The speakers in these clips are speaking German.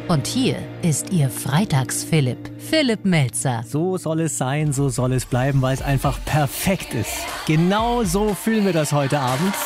Und hier ist Ihr Freitags-Philipp, Philipp Melzer. So soll es sein, so soll es bleiben, weil es einfach perfekt ist. Genau so fühlen wir das heute Abend.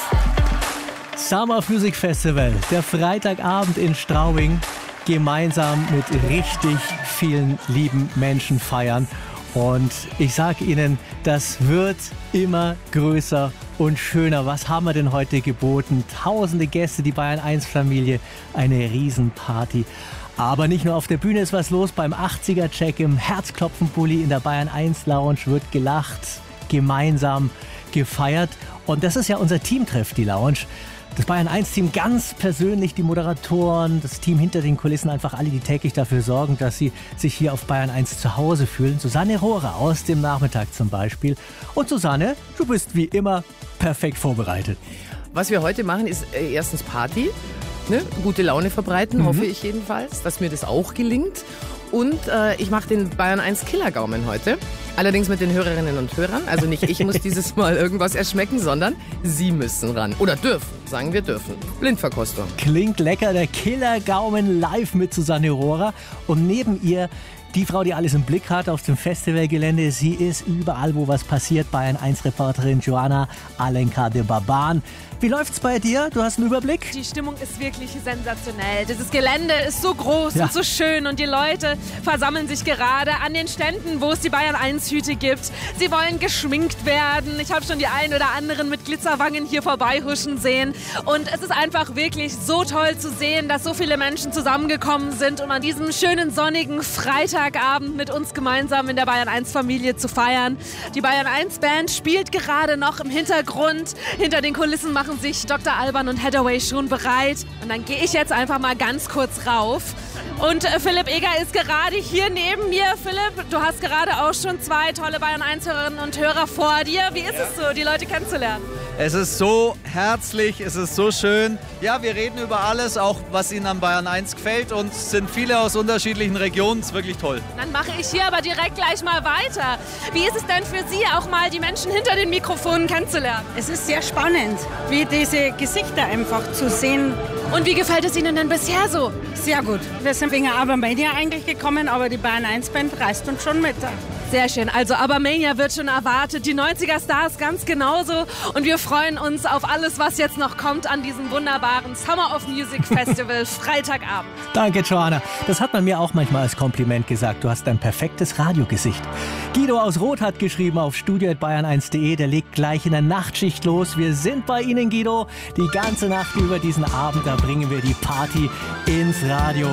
Summer of Music Festival, der Freitagabend in Straubing, gemeinsam mit richtig vielen lieben Menschen feiern. Und ich sage Ihnen, das wird immer größer und schöner. Was haben wir denn heute geboten? Tausende Gäste, die Bayern 1 Familie, eine Riesenparty. Aber nicht nur auf der Bühne ist was los. Beim 80er-Check im Herzklopfen-Bulli in der Bayern 1 Lounge wird gelacht, gemeinsam gefeiert. Und das ist ja unser Teamtreff, die Lounge. Das Bayern 1-Team ganz persönlich, die Moderatoren, das Team hinter den Kulissen, einfach alle, die täglich dafür sorgen, dass sie sich hier auf Bayern 1 zu Hause fühlen. Susanne Rohrer aus dem Nachmittag zum Beispiel. Und Susanne, du bist wie immer perfekt vorbereitet. Was wir heute machen, ist erstens Party. Ne? Gute Laune verbreiten, hoffe ich jedenfalls, dass mir das auch gelingt. Und ich mache den Bayern 1 Killergaumen heute. Allerdings mit den Hörerinnen und Hörern. Also nicht ich muss dieses Mal irgendwas erschmecken, sondern Sie müssen ran. Oder dürfen, sagen wir dürfen. Blindverkostung. Klingt lecker, der Killergaumen live mit Susanne Rohrer. Und neben ihr die Frau, die alles im Blick hat auf dem Festivalgelände. Sie ist überall, wo was passiert. Bayern 1 Reporterin Joanna Alenka de Barban. Wie läuft's bei dir? Du hast einen Überblick? Die Stimmung ist wirklich sensationell. Dieses Gelände ist so groß und so schön und die Leute versammeln sich gerade an den Ständen, wo es die Bayern 1 Hüte gibt. Sie wollen geschminkt werden. Ich habe schon die einen oder anderen mit Glitzerwangen hier vorbeihuschen sehen. Und es ist einfach wirklich so toll zu sehen, dass so viele Menschen zusammengekommen sind, um an diesem schönen sonnigen Freitagabend mit uns gemeinsam in der Bayern 1 Familie zu feiern. Die Bayern 1 Band spielt gerade noch im Hintergrund. Hinter den Kulissen machen sich Dr. Alban und Hathaway schon bereit. Und dann gehe ich jetzt einfach mal ganz kurz rauf. Und Philipp Eger ist gerade hier neben mir. Philipp, du hast gerade auch schon 2 tolle Bayern 1-Hörerinnen und Hörer vor dir. Wie ist es so, die Leute kennenzulernen? Es ist so herzlich, es ist so schön. Ja, wir reden über alles, auch was Ihnen an Bayern 1 gefällt. Und es sind viele aus unterschiedlichen Regionen. Es ist wirklich toll. Dann mache ich hier aber direkt gleich mal weiter. Wie ist es denn für Sie, auch mal die Menschen hinter den Mikrofonen kennenzulernen? Es ist sehr spannend, wie diese Gesichter einfach zu sehen. Und wie gefällt es Ihnen denn bisher so? Sehr gut. Wir sind wegen Abermania eigentlich gekommen, aber die Bayern 1 Band reißt uns schon mit. Sehr schön. Also Abermania wird schon erwartet. Die 90er Stars ganz genauso. Und wir freuen uns auf alles, was jetzt noch kommt an diesem wunderbaren Summer of Music Festival Freitagabend. Danke, Joanna. Das hat man mir auch manchmal als Kompliment gesagt. Du hast ein perfektes Radiogesicht. Guido aus Roth hat geschrieben auf studio@bayern1.de. Der legt gleich in der Nachtschicht los. Wir sind bei Ihnen, Guido. Die ganze Nacht über diesen Abend, da bringen wir die Party ins Radio.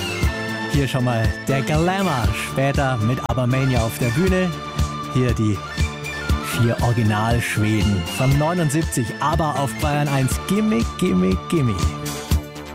Hier schon mal der Glamour, später mit Abermania auf der Bühne. Hier die 4 Original-Schweden von 79, aber auf Bayern 1. Gimme, gimme, gimme.